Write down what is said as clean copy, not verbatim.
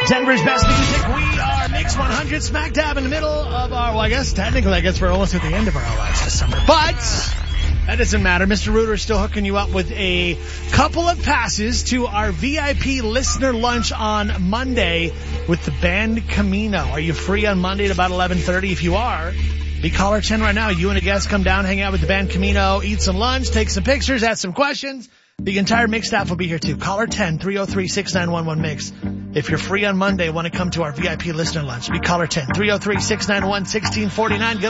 Denver's best music. We are Mix 100 smack dab in the middle of our, I guess we're almost at the end of our lives this summer. But that doesn't matter. Mr. Rooter is still hooking you up with a couple of passes to our VIP listener lunch on Monday with the band Camino. Are you free on Monday at about 11:30? If you are, be caller 10 right now. You and a guest come down, hang out with the band Camino, eat some lunch, take some pictures, ask some questions. The entire Mix staff will be here too. Caller 10, 303-6911-MIX. If you're free on Monday, want to come to our VIP listener lunch, be caller 10, 303-691-1649. Good